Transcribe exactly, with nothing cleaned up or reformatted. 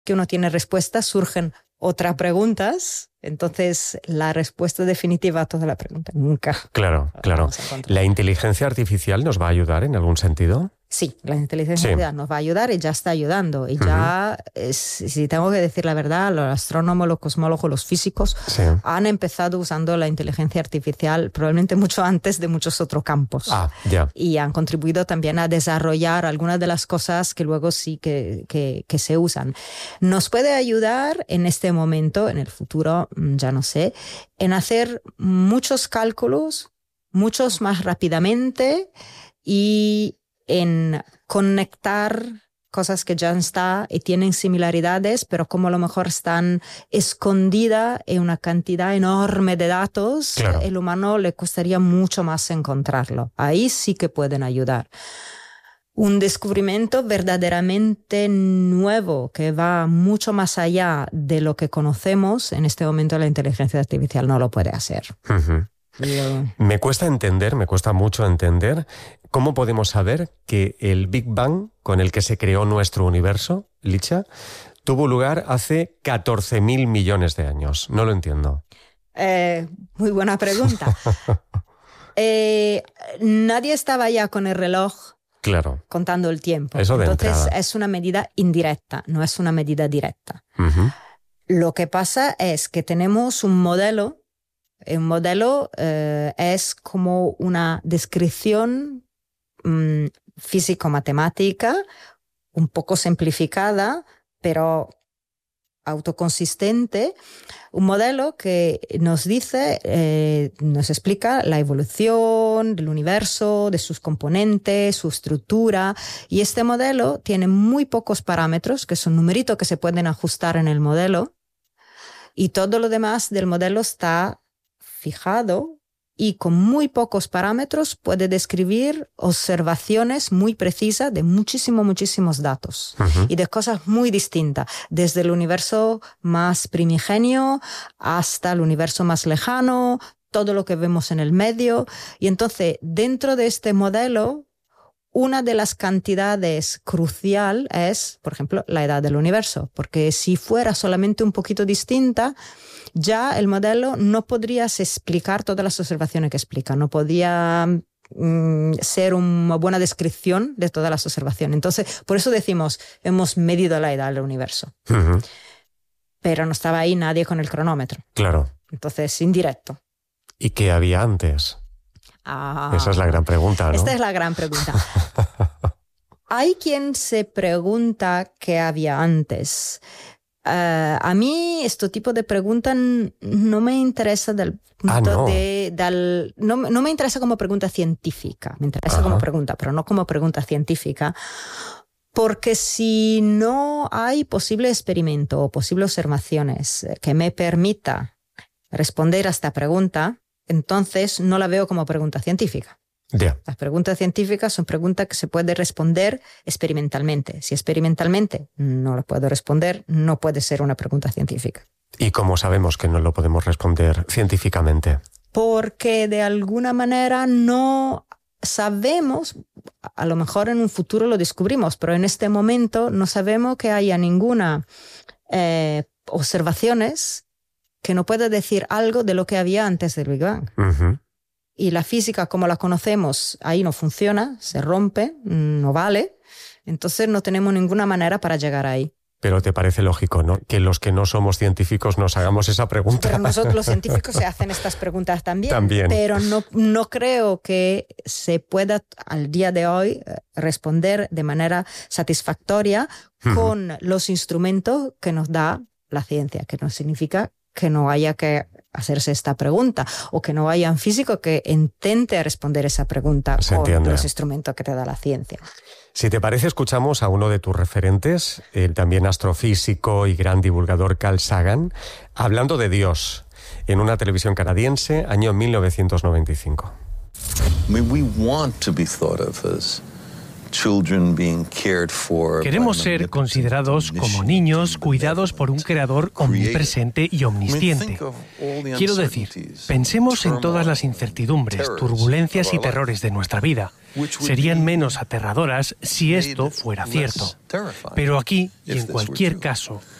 que uno tiene respuestas, surgen otras preguntas. Entonces, la respuesta definitiva a toda la pregunta nunca. Claro, claro. ¿La inteligencia artificial nos va a ayudar en algún sentido? Sí, la inteligencia sí. artificial nos va a ayudar y ya está ayudando. Y uh-huh. ya, es, si tengo que decir la verdad, los astrónomos, los cosmólogos, los físicos sí. han empezado usando la inteligencia artificial probablemente mucho antes de muchos otros campos. Ah, ya. Y han contribuido también a desarrollar algunas de las cosas que luego sí que, que, que se usan. Nos puede ayudar en este momento, en el futuro, ya no sé, en hacer muchos cálculos, muchos más rápidamente y en conectar cosas que ya están y tienen similaridades, pero como a lo mejor están escondidas en una cantidad enorme de datos, claro. el humano le costaría mucho más encontrarlo. Ahí sí que pueden ayudar. Un descubrimiento verdaderamente nuevo que va mucho más allá de lo que conocemos, en este momento la inteligencia artificial no lo puede hacer. Uh-huh. Yo... Me cuesta entender, me cuesta mucho entender cómo podemos saber que el Big Bang con el que se creó nuestro universo, Licha, tuvo lugar hace catorce mil millones de años. No lo entiendo. Eh, muy buena pregunta. eh, nadie estaba ya con el reloj claro. contando el tiempo. Eso de Entonces entrada. Es una medida indirecta, no es una medida directa. Uh-huh. Lo que pasa es que tenemos un modelo. Un modelo eh, es como una descripción mmm, físico-matemática, un poco simplificada, pero autoconsistente. Un modelo que nos dice, eh, nos explica la evolución del universo, de sus componentes, su estructura. Y este modelo tiene muy pocos parámetros, que son numeritos que se pueden ajustar en el modelo. Y todo lo demás del modelo está fijado y con muy pocos parámetros puede describir observaciones muy precisas de muchísimos, muchísimos datos uh-huh. y de cosas muy distintas, desde el universo más primigenio hasta el universo más lejano, todo lo que vemos en el medio. Y entonces, dentro de este modelo, una de las cantidades crucial es, por ejemplo, la edad del universo, porque si fuera solamente un poquito distinta, ya el modelo no podría explicar todas las observaciones que explica, no podía mm, ser una buena descripción de todas las observaciones. Entonces, por eso decimos, hemos medido la edad del universo. Uh-huh. Pero no estaba ahí nadie con el cronómetro. Claro. Entonces, indirecto. ¿Y qué había antes? Ah, esa es la gran pregunta, ¿no? Esta es la gran pregunta. Hay quien se pregunta qué había antes. Uh, a mí este tipo de preguntas no me interesa del punto ah, no. de del, no, no me interesa como pregunta científica, me interesa Ajá. como pregunta, pero no como pregunta científica, porque si no hay posible experimento o posibles observaciones que me permita responder a esta pregunta, entonces no la veo como pregunta científica. Yeah. Las preguntas científicas son preguntas que se pueden responder experimentalmente. Si experimentalmente no lo puedo responder, no puede ser una pregunta científica. ¿Y cómo sabemos que no lo podemos responder científicamente? Porque de alguna manera no sabemos, a lo mejor en un futuro lo descubrimos, pero en este momento no sabemos que haya ninguna eh, observaciones que no pueda decir algo de lo que había antes del Big Bang. Uh-huh. Y la física como la conocemos ahí no funciona, se rompe, no vale. Entonces no tenemos ninguna manera para llegar ahí. Pero te parece lógico, ¿no? Que los que no somos científicos nos hagamos esa pregunta. Pero nosotros los científicos se hacen estas preguntas también. También. Pero no, no creo que se pueda al día de hoy responder de manera satisfactoria uh-huh. con los instrumentos que nos da la ciencia, que no significa que no haya que hacerse esta pregunta o que no haya un físico que intente responder esa pregunta Se con entiende. los instrumentos que te da la ciencia. Si te parece, escuchamos a uno de tus referentes, el también astrofísico y gran divulgador Carl Sagan, hablando de Dios en una televisión canadiense, año mil novecientos noventa y cinco. I mean, we want to be thought of as Queremos ser considerados como niños cuidados por un creador omnipresente y omnisciente. Quiero decir, pensemos en todas las incertidumbres, turbulencias y terrores de nuestra vida. Serían menos aterradoras si esto fuera cierto. Pero aquí, y en cualquier caso,